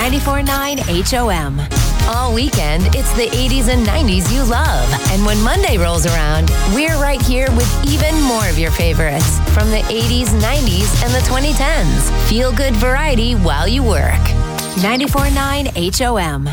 94.9 HOM. All weekend, it's the 80s and 90s you love. And when Monday rolls around, we're right here with even more of your favorites from the 80s, 90s, and the 2010s. Feel good variety while you work. 94.9 HOM.